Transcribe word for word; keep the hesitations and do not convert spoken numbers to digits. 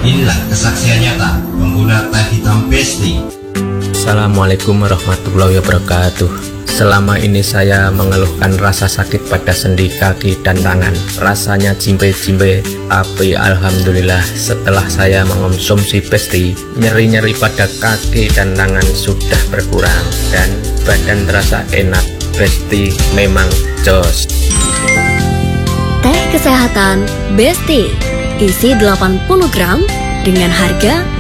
Inilah kesaksian nyata pengguna teh hitam Besti. Assalamualaikum warahmatullahi wabarakatuh. Selama ini saya mengeluhkan rasa sakit pada sendi kaki dan tangan. Rasanya jimbe-jimbe, tapi alhamdulillah setelah saya mengonsumsi Besti, nyeri-nyeri pada kaki dan tangan sudah berkurang dan badan terasa enak. Besti memang jos. Teh kesehatan Besti isi delapan puluh gram dengan harga